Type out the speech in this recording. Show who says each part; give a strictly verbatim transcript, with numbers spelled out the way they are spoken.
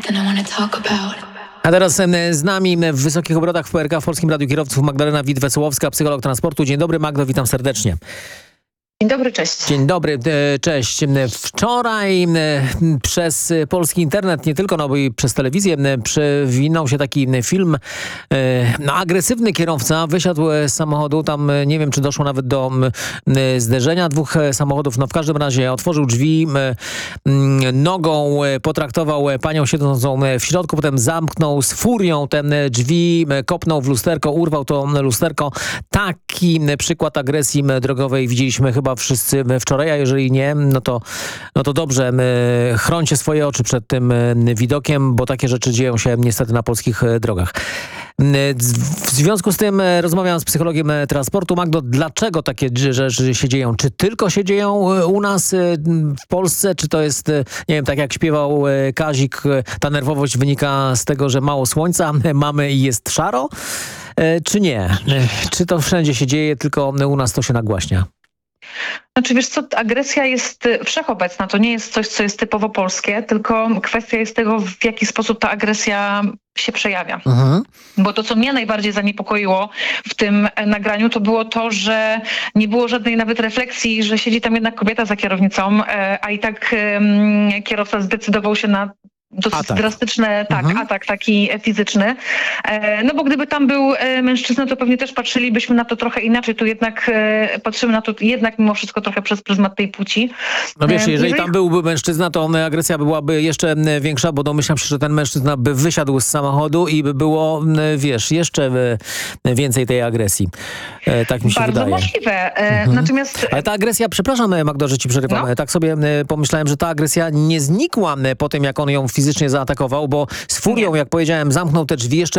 Speaker 1: something I wanna talk about.
Speaker 2: A teraz em, z nami w Wysokich Obrotach w P R K w Polskim Radiu Kierowców Magdalena Wit-Wesołowska, psycholog transportu. Dzień dobry, Magdo, witam serdecznie.
Speaker 3: Dzień dobry, cześć.
Speaker 2: Dzień dobry, e, cześć. Wczoraj e, przez polski internet, nie tylko, no bo i przez telewizję, e, przewinął się taki film. E, no, agresywny kierowca wysiadł z samochodu, tam e, nie wiem, czy doszło nawet do e, zderzenia dwóch e, samochodów. No w każdym razie otworzył drzwi, e, m, nogą e, potraktował panią siedzącą e, w środku, potem zamknął z furią te e, drzwi, e, kopnął w lusterko, urwał to lusterko. Taki e, przykład agresji e, drogowej widzieliśmy chyba wszyscy wczoraj, a jeżeli nie, no to, no to dobrze, chrońcie swoje oczy przed tym widokiem, bo takie rzeczy dzieją się niestety na polskich drogach. W związku z tym rozmawiam z psychologiem transportu. Magdo, dlaczego takie rzeczy się dzieją? Czy tylko się dzieją u nas w Polsce, czy to jest, nie wiem, tak jak śpiewał Kazik, ta nerwowość wynika z tego, że mało słońca mamy i jest szaro, czy nie? Czy to wszędzie się dzieje, tylko u nas to się nagłaśnia?
Speaker 3: Znaczy, wiesz co, agresja jest wszechobecna. To nie jest coś, co jest typowo polskie, tylko kwestia jest tego, w jaki sposób ta agresja się przejawia.
Speaker 2: Mhm.
Speaker 3: Bo to, co mnie najbardziej zaniepokoiło w tym nagraniu, to było to, że nie było żadnej nawet refleksji, że siedzi tam jednak kobieta za kierownicą, a i tak um, kierowca zdecydował się na dosyć
Speaker 2: Atak.
Speaker 3: drastyczny tak,
Speaker 2: Mhm.
Speaker 3: atak taki fizyczny. E, no bo gdyby tam był e, mężczyzna, to pewnie też patrzylibyśmy na to trochę inaczej. Tu jednak e, patrzymy na to jednak mimo wszystko trochę przez pryzmat tej płci.
Speaker 2: No wiesz,
Speaker 3: E,
Speaker 2: jeżeli tam byłby mężczyzna, to agresja byłaby jeszcze większa, bo domyślam się, że ten mężczyzna by wysiadł z samochodu i by było, wiesz, jeszcze więcej tej agresji. E, tak mi się
Speaker 3: Bardzo
Speaker 2: wydaje.
Speaker 3: możliwe. E,
Speaker 2: Mhm.
Speaker 3: Natomiast...
Speaker 2: Ale ta agresja, przepraszam Magdo, że ci przerywam,
Speaker 3: No.
Speaker 2: tak sobie e, pomyślałem, że ta agresja nie znikła e, po tym, jak on ją fizycznie zaatakował, bo z furią,
Speaker 3: Nie.
Speaker 2: jak powiedziałem, zamknął te drzwi, jeszcze